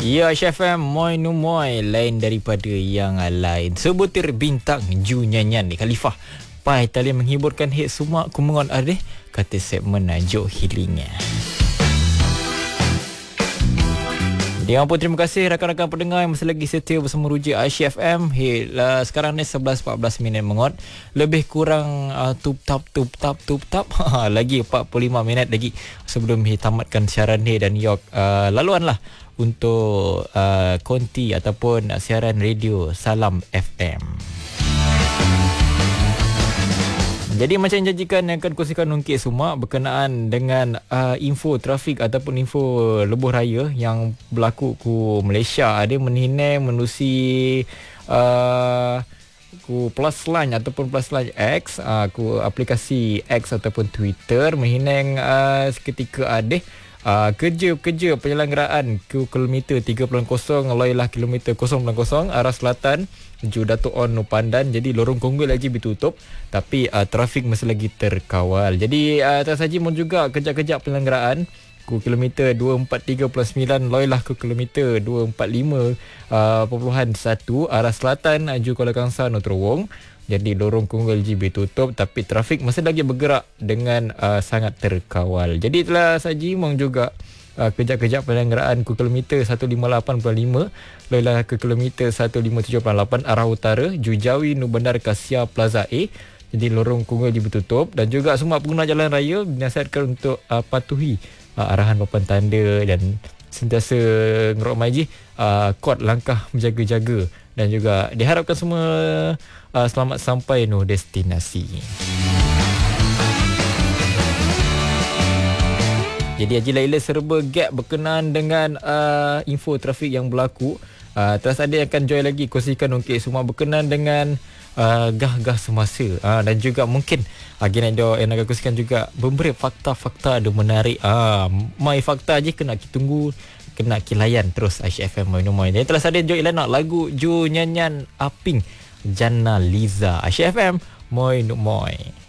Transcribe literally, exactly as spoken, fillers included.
Ya, Chef M, Moy Nu Moy, lain daripada yang lain. Sebutir bintang Ju nyanyian ni Khalifah. Pai tali menghiburkan hit sumak kumengon adeh kata segmen Jok Healingnya. Dia pun terima kasih rakan-rakan pendengar yang masih lagi setia bersama Rujuk Aisyah F M. Hey, uh, sekarang ni sebelas empat belas minit mengot. Lebih kurang uh, tup tap tup tap tup tap. Lagi empat puluh lima minit lagi sebelum he tamatkan siaran ni dan yok uh, laluanlah untuk uh, konti ataupun siaran radio Salam F M. Jadi macam janjikan yang akan kongsikan Ungkit Sumak berkenaan dengan uh, info trafik ataupun info lebuh raya yang berlaku ku Malaysia. Ada menhinai menerusi uh, ku Plus Line ataupun Plus Line X, uh, ku aplikasi X ataupun Twitter menhinai uh, seketika ada Uh, kerja-kerja penyelenggaraan ke kilometer tiga puluh kosong loilah kilometer kosong kosong arah selatan menuju Datuk On Pandan. Jadi lorong Konggol lagi ditutup tapi uh, trafik masih lagi terkawal. Jadi uh, atas saji pun juga kejap-kejap penyelenggaraan ke kilometer dua empat tiga sembilan loilah ke kilometer dua empat lima perpuluhan satu arah selatan menuju Kuala Kangsar Notro Wong. Jadi lorong Konggol G B tutup tapi trafik masih lagi bergerak dengan uh, sangat terkawal. Jadi telah saji mong juga uh, kejap-kejap penyelenggaraan ke kilometer seratus lima puluh lapan perpuluhan lima loilah ke kilometer seratus lima puluh tujuh perpuluhan lapan arah utara Jujawi Nu Bandar Kasia Plaza A. Jadi lorong Konggol G B tutup dan juga semua pengguna jalan raya dinasihatkan untuk uh, patuhi uh, arahan papan tanda dan sentiasa ngerok maji uh, kod langkah menjaga-jaga dan juga diharapkan semua uh, selamat sampai no destinasi. Jadi Haji Laila serba gap berkenaan dengan uh, info trafik yang berlaku. Uh, terus ada yang akan join lagi kongsikan Ungkit Sumak berkenaan dengan uh, gah-gah semasa uh, dan juga mungkin agen uh, yang akan kongsikan juga memberi fakta-fakta ada menarik. Uh, mai fakta je kena kita tunggu, kena kilayan terus Aisyah F M Moy Nu Moy. Jadi telah ada join nak lagu Ju nyanyian Aping Jana Liza. Aisyah F M Moy Nu Moy.